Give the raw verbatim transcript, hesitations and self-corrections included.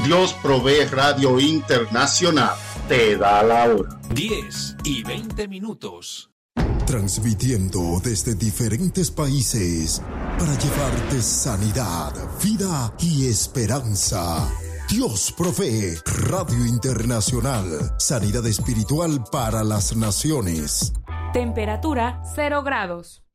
Dios Provee Radio Internacional te da la hora. diez y veinte minutos. Transmitiendo desde diferentes países para llevarte sanidad, vida y esperanza. Dios Provee Radio Internacional. Sanidad espiritual para las naciones. Temperatura cero grados.